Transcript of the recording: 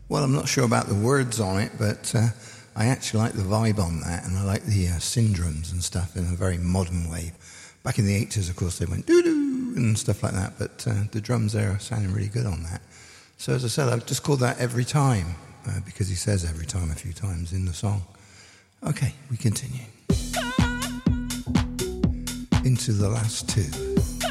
Well, I'm not sure about the words on it, but I actually like the vibe on that, and I like the syndromes and stuff in a very modern way. Back in the 80s, of course, they went doo-doo and stuff like that, but the drums there are sounding really good on that. So as I said, I've just called that Every Time, because he says every time a few times in the song. Okay, we continue. Into the last two.